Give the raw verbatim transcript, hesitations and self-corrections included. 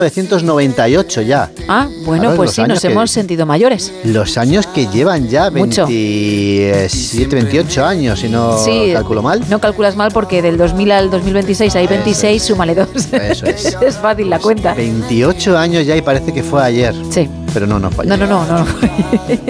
novecientos noventa y ocho ya. Ah, bueno, Claro, pues los sí, años nos que- hemos sentido mayores. Los años que llevan ya, Mucho. veintisiete, veintiocho años, si no Sí, calculo mal. No calculas mal porque del dos mil al dos mil veintiséis hay Eso veintiséis, es. súmale dos. Eso es. Es fácil la cuenta. veintiocho años ya y parece que fue ayer. Sí. Pero no nos falla. No, no, no, no.